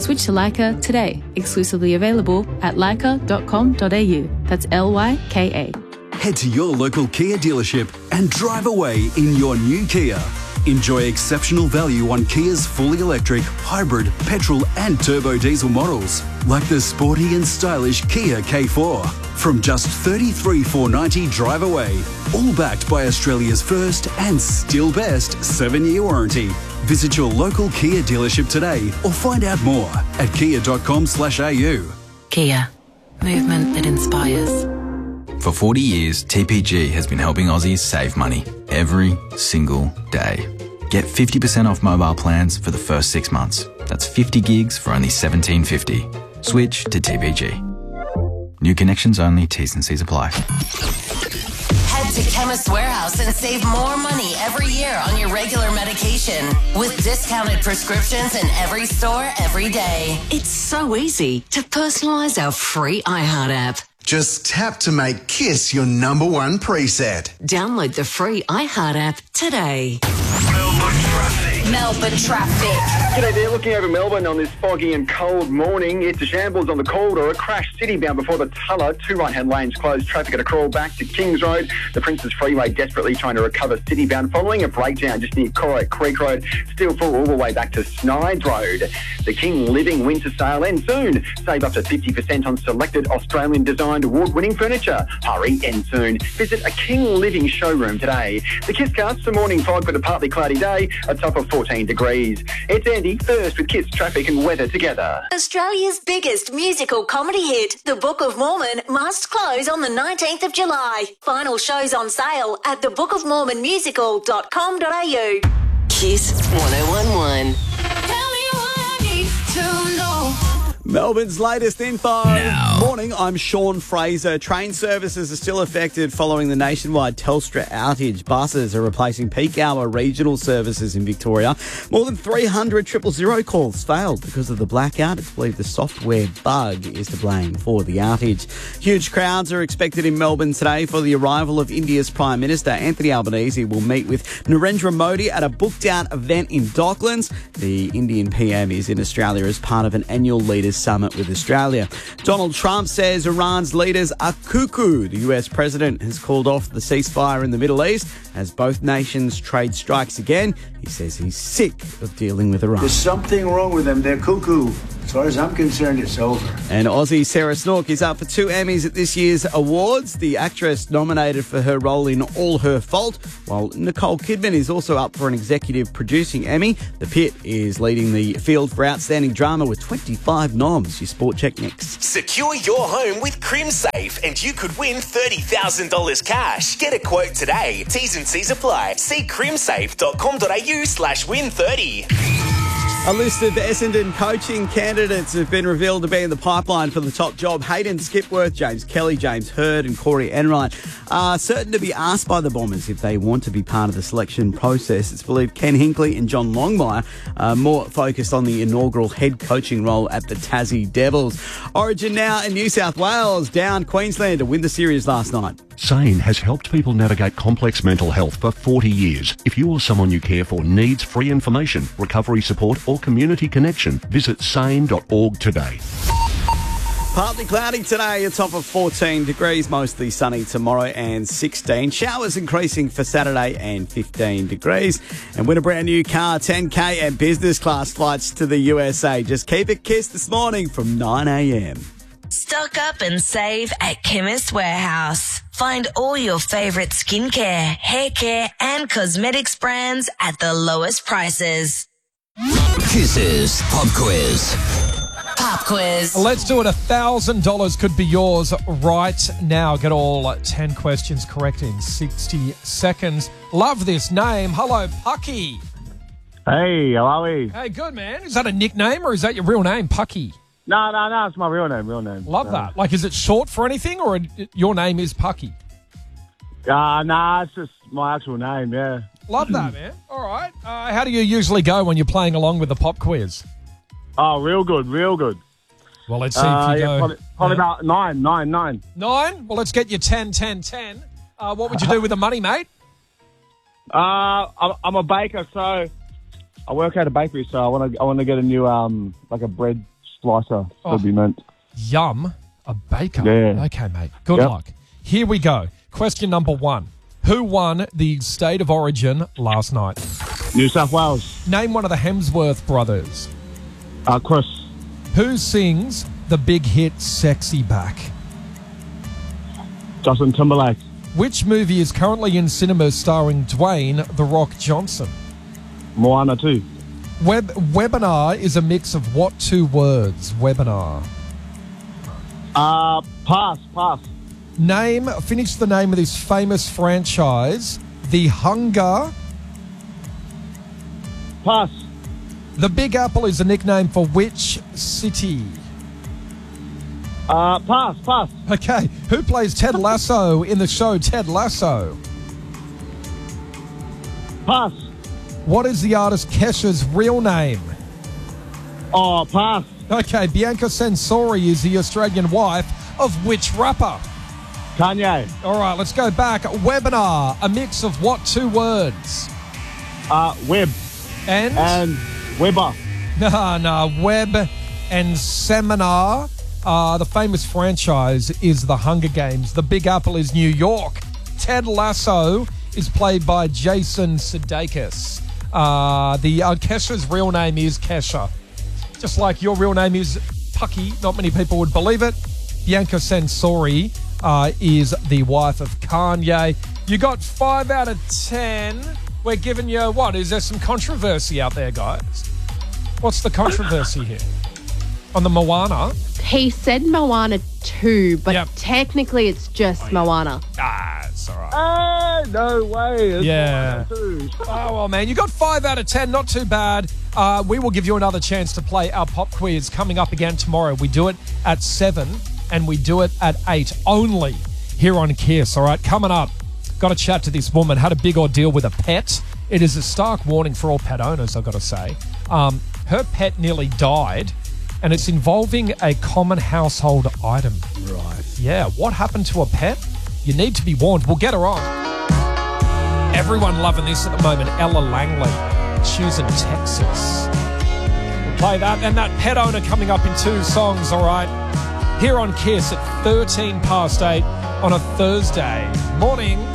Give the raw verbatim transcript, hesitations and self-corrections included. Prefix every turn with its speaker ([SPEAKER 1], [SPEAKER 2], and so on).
[SPEAKER 1] Switch to Leica today. Exclusively available at leica dot com dot a u. That's L Y K A.
[SPEAKER 2] Head to your local Kia dealership and drive away in your new Kia. Enjoy exceptional value on Kia's fully electric, hybrid, petrol and turbo diesel models, like the sporty and stylish Kia K four. From just thirty-three thousand four hundred ninety dollars drive away, all backed by Australia's first and still best seven-year warranty. Visit your local Kia dealership today or find out more at kia dot com slash a u.
[SPEAKER 3] Kia. Movement that inspires.
[SPEAKER 4] For forty years, T P G has been helping Aussies save money every single day. Get fifty percent off mobile plans for the first six months. That's fifty gigs for only seventeen fifty. Switch to T P G. New connections only, T's and C's apply.
[SPEAKER 5] Head to Chemist Warehouse and save more money every year on your regular medication with discounted prescriptions in every store every day.
[SPEAKER 3] It's so easy to personalise our free iHeart app.
[SPEAKER 6] Just tap to make KISS your number one preset.
[SPEAKER 3] Download the free iHeart app today.
[SPEAKER 7] Melbourne traffic.
[SPEAKER 5] Melbourne traffic.
[SPEAKER 8] G'day there, looking over Melbourne on this foggy and cold morning. It's a shambles on the corridor, a crash city-bound before the Tulla. Two right-hand lanes closed, traffic at a crawl back to Kings Road. The Princes Freeway desperately trying to recover city-bound following a breakdown just near Corrick Creek Road. Still full all the way back to Snides Road. The King Living Winter Sale ends soon. Save up to fifty percent on selected Australian-designed award-winning furniture. Hurry, end soon. Visit a King Living showroom today. The KISScast for morning fog but a partly cloudy day, a top of fourteen degrees. It's Andy, first with KISS traffic and weather together.
[SPEAKER 9] Australia's biggest musical comedy hit, The Book of Mormon, must close on the nineteenth of July. Final shows on sale at the book of mormon musical dot com dot a u.
[SPEAKER 5] KISS one oh one one.
[SPEAKER 9] Tell me what I need to know.
[SPEAKER 10] Melbourne's latest info.
[SPEAKER 4] Now.
[SPEAKER 10] Morning, I'm Sean Fraser. Train services are still affected following the nationwide Telstra outage. Buses are replacing peak hour regional services in Victoria. More than three hundred triple zero calls failed because of the blackout. It's believed the software bug is to blame for the outage. Huge crowds are expected in Melbourne today for the arrival of India's Prime Minister. Anthony Albanese will meet with Narendra Modi at a booked-out event in Docklands. The Indian P M is in Australia as part of an annual Leaders Summit with Australia. Donald Trump says Iran's leaders are cuckoo. The U S president has called off the ceasefire in the Middle East as both nations trade strikes again. He says he's sick of dealing with Iran.
[SPEAKER 11] There's something wrong with them. They're cuckoo. As far as I'm concerned, it's over.
[SPEAKER 10] And Aussie Sarah Snook is up for two Emmys at this year's awards. The actress nominated for her role in All Her Fault, while Nicole Kidman is also up for an executive producing Emmy. The Pit is leading the field for outstanding drama with twenty-five noms. Your sport check next.
[SPEAKER 12] Secure your home with CrimSafe and you could win thirty thousand dollars cash. Get a quote today. T's and C's apply. See crimsafe dot com dot a u slash win thirty.
[SPEAKER 10] A list of Essendon coaching candidates have been revealed to be in the pipeline for the top job. Hayden Skipworth, James Kelly, James Hurd and Corey Enright are certain to be asked by the Bombers if they want to be part of the selection process. It's believed Ken Hinkley and John Longmire are more focused on the inaugural head coaching role at the Tassie Devils. Origin now in New South Wales, down Queensland to win the series last night.
[SPEAKER 13] SANE has helped people navigate complex mental health for forty years. If you or someone you care for needs free information, recovery support or community connection, visit sane dot org today.
[SPEAKER 10] Partly cloudy today, a top of fourteen degrees, mostly sunny tomorrow and sixteen. Showers increasing for Saturday and fifteen degrees. And win a brand new car, ten K and business class flights to the U S A. Just keep it KISS this morning from nine a m.
[SPEAKER 5] Stock up and save at Chemist Warehouse. Find all your favourite skincare, hair care and cosmetics brands at the lowest prices.
[SPEAKER 14] KISS's Pop Quiz.
[SPEAKER 5] Pop Quiz.
[SPEAKER 15] Let's do it. one thousand dollars could be yours right now. Get all ten questions correct in sixty seconds. Love this name. Hello, Pucky.
[SPEAKER 16] Hey, how are we?
[SPEAKER 15] Hey, good, man. Is that a nickname or is that your real name, Pucky?
[SPEAKER 16] No, no, no, it's my real name, real name.
[SPEAKER 15] Love
[SPEAKER 16] uh,
[SPEAKER 15] that. Like, is it short for anything or your name is Pucky?
[SPEAKER 16] Uh, nah, it's just my actual name, yeah.
[SPEAKER 15] Love that, man. All right. Uh, how do you usually go when you're playing along with the pop quiz?
[SPEAKER 16] Oh, real good, real good.
[SPEAKER 15] Well, let's see if
[SPEAKER 16] uh,
[SPEAKER 15] you
[SPEAKER 16] yeah,
[SPEAKER 15] go.
[SPEAKER 16] Probably, probably
[SPEAKER 15] yeah.
[SPEAKER 16] about nine, nine, nine.
[SPEAKER 15] Nine? Well, let's get you ten, ten, ten. Uh, what would you do with the money, mate?
[SPEAKER 16] Uh, I'm, I'm a baker, so I work at a bakery, so I want to I want to get a new, um, like a bread slicer
[SPEAKER 15] Oh.
[SPEAKER 16] would be meant.
[SPEAKER 15] Yum. A baker.
[SPEAKER 16] Yeah.
[SPEAKER 15] Okay, mate. Good
[SPEAKER 16] Yep.
[SPEAKER 15] luck. Here we go. Question number one. Who won the State of Origin last night?
[SPEAKER 16] New South Wales.
[SPEAKER 15] Name one of the Hemsworth brothers.
[SPEAKER 16] Uh, Chris.
[SPEAKER 15] Who sings the big hit Sexy Back?
[SPEAKER 16] Justin Timberlake.
[SPEAKER 15] Which movie is currently in cinemas starring Dwayne The Rock Johnson?
[SPEAKER 16] Moana two.
[SPEAKER 15] Web- webinar is a mix of what two words? Webinar.
[SPEAKER 16] Uh, pass, pass.
[SPEAKER 15] Name, finish the name of this famous franchise. The Hunger.
[SPEAKER 16] Pass.
[SPEAKER 15] The Big Apple is a nickname for which city?
[SPEAKER 16] Uh, pass, pass.
[SPEAKER 15] Okay. Who plays Ted Lasso in the show Ted Lasso?
[SPEAKER 16] Pass.
[SPEAKER 15] What is the artist Kesha's real name?
[SPEAKER 16] Oh, pass.
[SPEAKER 15] Okay. Bianca Sensori is the Australian wife of which rapper?
[SPEAKER 16] Kanye.
[SPEAKER 15] All right, let's go back. Webinar, a mix of what two words?
[SPEAKER 16] Uh, Web.
[SPEAKER 15] And?
[SPEAKER 16] And Weber.
[SPEAKER 15] No, no. Web and Seminar. Uh, the famous franchise is The Hunger Games. The Big Apple is New York. Ted Lasso is played by Jason Sudeikis. Uh, the uh, Kesha's real name is Kesha. Just like your real name is Pucky. Not many people would believe it. Bianca Sensori uh, is the wife of Kanye. You got five out of ten. We're giving you what? Is there some controversy out there, guys? What's the controversy here? On the Moana?
[SPEAKER 17] He said Moana two, but
[SPEAKER 15] Yep.
[SPEAKER 17] technically it's just Moana.
[SPEAKER 15] Ah, it's all right.
[SPEAKER 16] Hey, no way. It's
[SPEAKER 15] Yeah.
[SPEAKER 16] Moana two.
[SPEAKER 15] Oh, well, man, you got five out of ten. Not too bad. Uh, we will give you another chance to play our pop quiz coming up again tomorrow. We do it at seven and we do it at eight only here on Kiss. All right, coming up, got to chat to this woman. Had a big ordeal with a pet. It is a stark warning for all pet owners, I've got to say. Um, her pet nearly died, and it's involving a common household item.
[SPEAKER 10] Right.
[SPEAKER 15] Yeah, what happened to a pet? You need to be warned. We'll get her on. Everyone loving this at the moment. Ella Langley, choosing Texas. We'll play that and that pet owner coming up in two songs, all right? Here on Kiss at thirteen past eight on a Thursday morning.